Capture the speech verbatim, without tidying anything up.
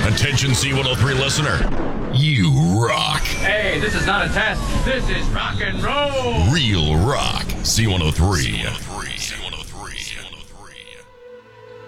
Attention C one oh three listener. You rock. Hey, this is not a test. This is rock and roll. Real rock. C one oh three.